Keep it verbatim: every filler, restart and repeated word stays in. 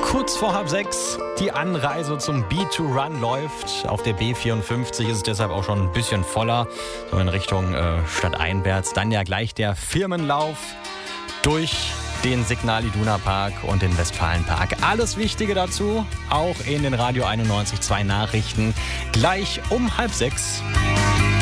Kurz vor halb sechs. Die Anreise zum B zwei Run läuft. Auf der B vierundfünfzig ist es deshalb auch schon ein bisschen voller. So in Richtung äh, stadteinwärts. Dann ja gleich der Firmenlauf durch den Signal Iduna Park und den Westfalenpark. Alles Wichtige dazu, auch in den Radio einundneunzig Komma zwei Nachrichten. Gleich um halb sechs.